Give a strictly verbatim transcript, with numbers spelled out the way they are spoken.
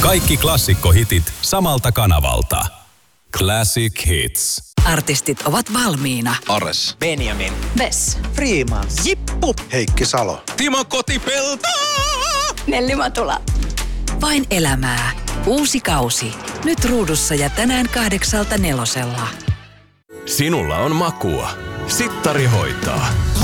Kaikki klassikkohitit samalta kanavalta. Classic Hits. Artistit ovat valmiina. Ares. Benjamin. Vess. Freeman. Jippu. Heikki Salo. Timo Kotipelto. Nelli Matula. Vain elämää. Uusi kausi. Nyt ruudussa ja tänään kahdeksalta nelosella. Sinulla on makua. Sittari hoitaa.